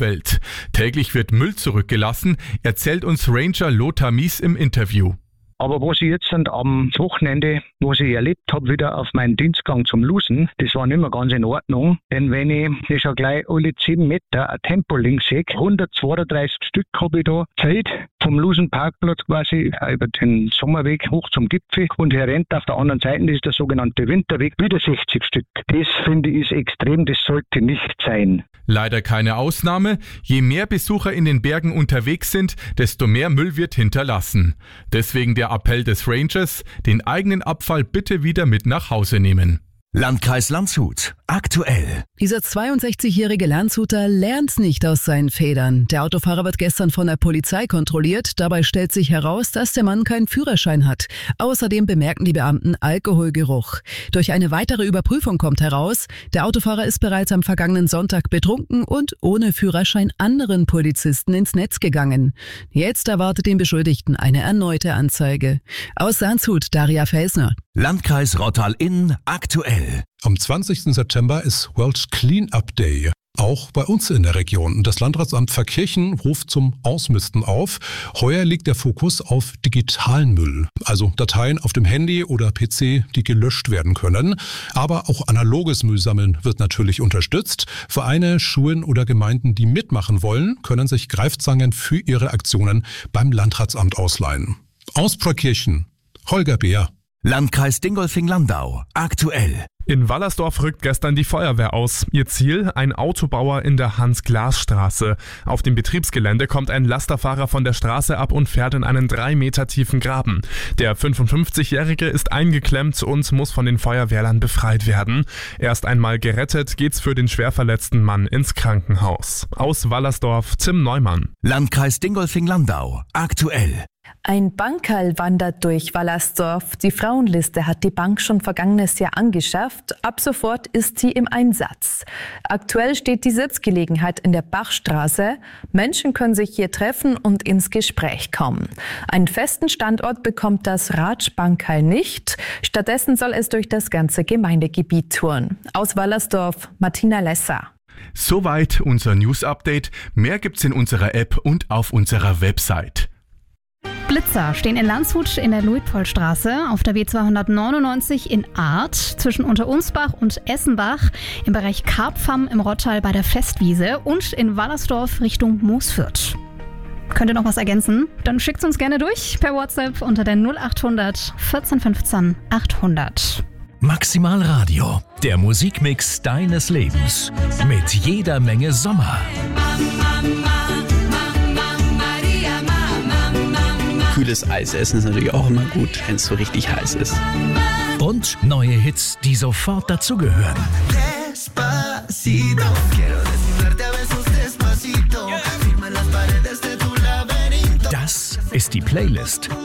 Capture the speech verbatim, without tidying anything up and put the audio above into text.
Umwelt. Täglich wird Müll zurückgelassen, erzählt uns Ranger Lothar Mies im Interview. Aber was ich jetzt am Wochenende, was ich erlebt habe, wieder auf meinen Dienstgang zum Lusen, das war nicht mehr ganz in Ordnung. Denn wenn ich, ich schon gleich alle sieben Meter ein Tempolimit sehe, hundertzweiunddreißig Stück habe ich da Zeit vom Lusen-Parkplatz quasi über den Sommerweg hoch zum Gipfel und hier rennt auf der anderen Seite, das ist der sogenannte Winterweg, wieder sechzig Stück. Das finde ich ist extrem, das sollte nicht sein. Leider keine Ausnahme. Je mehr Besucher in den Bergen unterwegs sind, desto mehr Müll wird hinterlassen. Deswegen der Appell des Rangers, den eigenen Abfall bitte wieder mit nach Hause nehmen. Landkreis Landshut. Aktuell. Dieser zweiundsechzigjährige Landshuter lernt nicht aus seinen Federn. Der Autofahrer wird gestern von der Polizei kontrolliert. Dabei stellt sich heraus, dass der Mann keinen Führerschein hat. Außerdem bemerken die Beamten Alkoholgeruch. Durch eine weitere Überprüfung kommt heraus, der Autofahrer ist bereits am vergangenen Sonntag betrunken und ohne Führerschein anderen Polizisten ins Netz gegangen. Jetzt erwartet den Beschuldigten eine erneute Anzeige. Aus Landshut, Daria Felsner. Landkreis Rottal-Inn. Aktuell. Am zwanzigsten September ist World Clean-Up Day. Auch bei uns in der Region. Das Landratsamt Verkirchen ruft zum Ausmisten auf. Heuer liegt der Fokus auf digitalen Müll, also Dateien auf dem Handy oder P C, die gelöscht werden können. Aber auch analoges Müllsammeln wird natürlich unterstützt. Vereine, Schulen oder Gemeinden, die mitmachen wollen, können sich Greifzangen für ihre Aktionen beim Landratsamt ausleihen. Aus Pfarrkirchen, Holger Beer. Landkreis Dingolfing-Landau. Aktuell. In Wallersdorf rückt gestern die Feuerwehr aus. Ihr Ziel? Ein Autobauer in der Hans-Glas-Straße. Auf dem Betriebsgelände kommt ein Lasterfahrer von der Straße ab und fährt in einen drei Meter tiefen Graben. Der fünfundfünfzigjährige ist eingeklemmt und muss von den Feuerwehrlern befreit werden. Erst einmal gerettet geht's für den schwer verletzten Mann ins Krankenhaus. Aus Wallersdorf, Tim Neumann. Landkreis Dingolfing-Landau. Aktuell. Ein Bankerl wandert durch Wallersdorf. Die Frauenliste hat die Bank schon vergangenes Jahr angeschafft. Ab sofort ist sie im Einsatz. Aktuell steht die Sitzgelegenheit in der Bachstraße. Menschen können sich hier treffen und ins Gespräch kommen. Einen festen Standort bekommt das Ratsch-Bankerl nicht. Stattdessen soll es durch das ganze Gemeindegebiet touren. Aus Wallersdorf, Martina Lesser. Soweit unser News-Update. Mehr gibt's in unserer App und auf unserer Website. Blitzer stehen in Landshut in der Luitpoldstraße, auf der B zweihundertneunundneunzig in Arth, zwischen Unterunsbach und Essenbach, im Bereich Karpfam im Rottal bei der Festwiese und in Wallersdorf Richtung Moosfürth. Könnt ihr noch was ergänzen? Dann schickt uns gerne durch per WhatsApp unter der null achthundert vierzehn fünfzehn achthundert. Maximal Radio, der Musikmix deines Lebens. Mit jeder Menge Sommer. Kühles Eis essen ist natürlich auch immer gut, wenn es so richtig heiß ist. Und neue Hits, die sofort dazugehören. Das ist die Playlist.